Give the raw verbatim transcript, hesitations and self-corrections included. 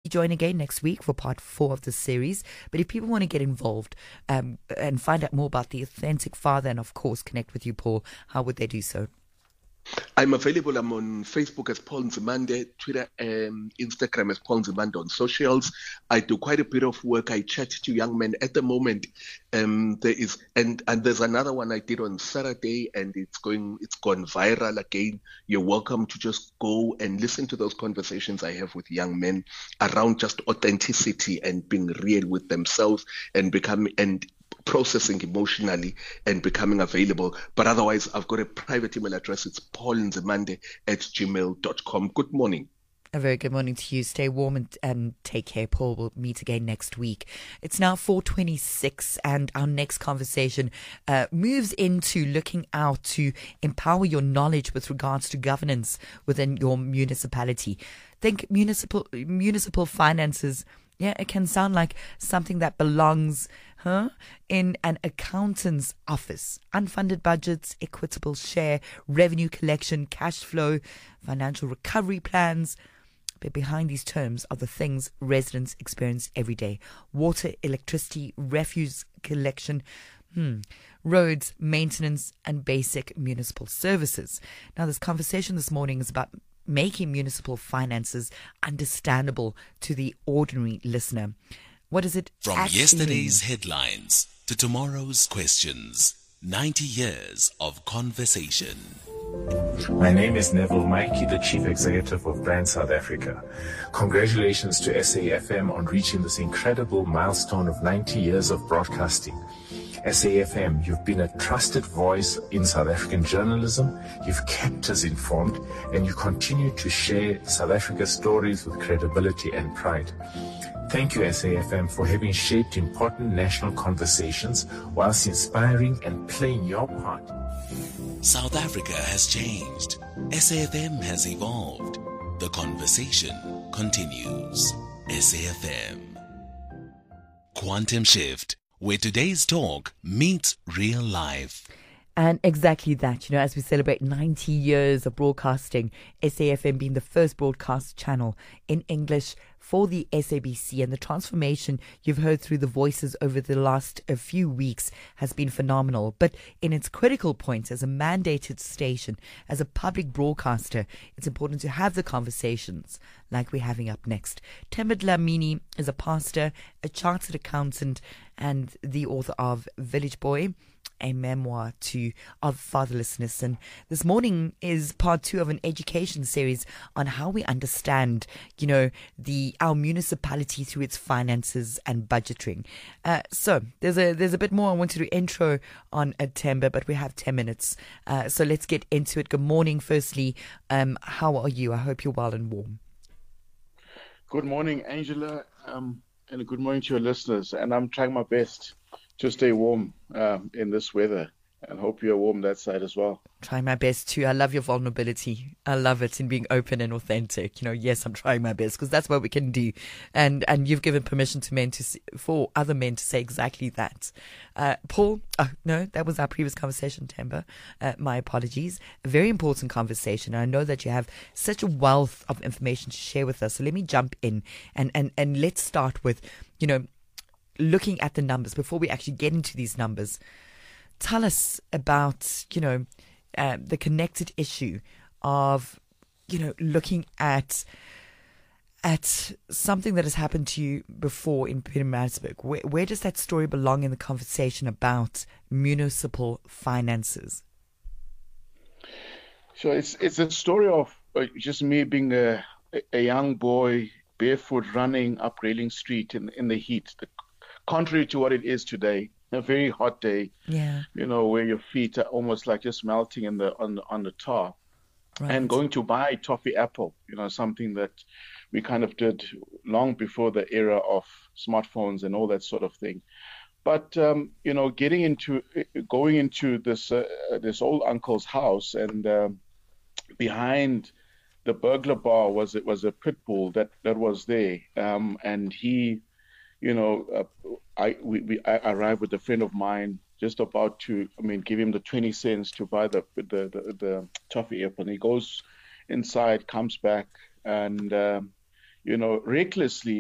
join again next week for part four of this series. But if people want to get involved um, and find out more about the Authentic Father and, of course, connect with you, Paul, how would they do so? I'm available. I'm on Facebook as Paul Nzimande, Twitter and Instagram as Paul Nzimande on socials. I do quite a bit of work. I chat to young men at the moment. Um, there is, and and there's another one I did on Saturday, and it's going, it's gone viral again. You're welcome to just go and listen to those conversations I have with young men around just authenticity and being real with themselves and becoming and. processing emotionally and becoming available. But otherwise, I've got a private email address. It's paulnzimande at gmail dot com. Good morning. A very good morning to you. Stay warm and, and take care, Paul. We'll meet again next week. It's now four twenty-six, and our next conversation uh, moves into looking out to empower your knowledge with regards to governance within your municipality. Think municipal municipal finances. Yeah, it can sound like something that belongs huh, in an accountant's office. Unfunded budgets, equitable share, revenue collection, cash flow, financial recovery plans. But behind these terms are the things residents experience every day. Water, electricity, refuse collection, hmm, roads, maintenance, and basic municipal services. Now, this conversation this morning is about making municipal finances understandable to the ordinary listener. What is it? From yesterday's headlines to tomorrow's questions, ninety years of conversation. My name is Neville Mikey, the Chief Executive of Brand South Africa. Congratulations to S A F M on reaching this incredible milestone of ninety years of broadcasting. S A F M, you've been a trusted voice in South African journalism, you've kept us informed, and you continue to share South Africa's stories with credibility and pride. Thank you, S A F M, for having shaped important national conversations whilst inspiring and playing your part. South Africa has changed. S A F M has evolved. The conversation continues. S A F M. Quantum Shift, where today's talk meets real life. And exactly that, you know, as we celebrate ninety years of broadcasting, S A F M being the first broadcast channel in English for the S A B C, and the transformation you've heard through the voices over the last a few weeks has been phenomenal. But in its critical points, as a mandated station, as a public broadcaster, it's important to have the conversations like we're having up next. Themba Dlamini is a pastor, a chartered accountant, and the author of Village Boy, a memoir to of fatherlessness. And this morning is part two of an education series on how we understand, you know, the our municipality through its finances and budgeting. Uh, so there's a there's a bit more I wanted to intro on uh, Themba, but we have ten minutes. Uh, so let's get into it. Good morning. Firstly, um, how are you? I hope you're well and warm. Good morning, Angela, um, and good morning to your listeners. And I'm trying my best to stay warm um, in this weather, and hope you're warm that side as well. Trying my best too. I love your vulnerability. I love it in being open and authentic. You know, yes, I'm trying my best because that's what we can do. And and you've given permission to men to see, for other men to say exactly that. Uh, Paul, oh, no, that was our previous conversation, Themba. Uh, my apologies. A very important conversation. I know that you have such a wealth of information to share with us. So let me jump in and, and, and let's start with, you know, looking at the numbers before we actually get into these numbers. Tell us about, you know, uh, the connected issue of, you know, looking at at something that has happened to you before in Pietermaritzburg. Where, where does that story belong in the conversation about municipal finances? So it's it's a story of uh, just me being a a young boy barefoot running up Railing Street in in the heat, the, contrary to what it is today. A very hot day, yeah, you know, where your feet are almost like just melting in the on the, on the tar, right. And going to buy toffee apple, you know, something that we kind of did long before the era of smartphones and all that sort of thing. But um, you know, getting into going into this uh, this old uncle's house, and uh, behind the burglar bar was it was a pit bull that that was there, um, and he. You know, uh, I we, we I arrived with a friend of mine, just about to, I mean, give him the twenty cents to buy the the the, the toffee apple. And he goes inside, comes back, and um, you know, recklessly